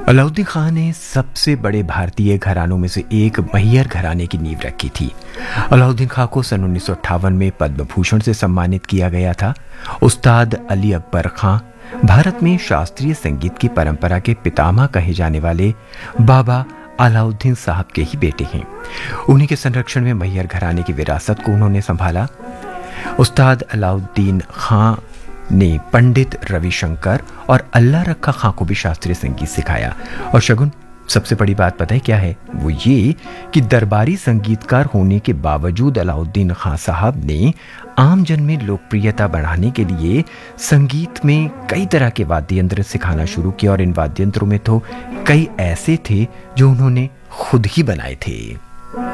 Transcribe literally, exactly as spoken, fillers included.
अलाउद्दीन खान ने सबसे बड़े भारतीय घरानों में से एक मैहर घराने की नींव रखी थी। अलाउद्दीन खान को सन उन्नीस सौ अट्ठावन में पद्म भूषण से सम्मानित किया गया था। उस्ताद अली अकबर खान भारत में शास्त्रीय संगीत की परंपरा के पितामह कहे जाने वाले बाबा अलाउद्दीन साहब के ही बेटे हैं। उन्हीं के संरक्षण में मैहर घराने की विरासत को उन्होंने संभाला। उस्ताद अलाउद्दीन खान ने पंडित रविशंकर और अल्लाह रखा खां को भी शास्त्रीय संगीत सिखाया। और शगुन, सबसे बड़ी बात पता है क्या है? वो ये कि दरबारी संगीतकार होने के बावजूद अलाउद्दीन खां साहब ने आम जन में लोकप्रियता बढ़ाने के लिए संगीत में कई तरह के वाद्य यंत्र सिखाना शुरू किया। और इन वाद्य यंत्रों में तो कई ऐसे थे जो उन्होंने खुद ही बनाए थे।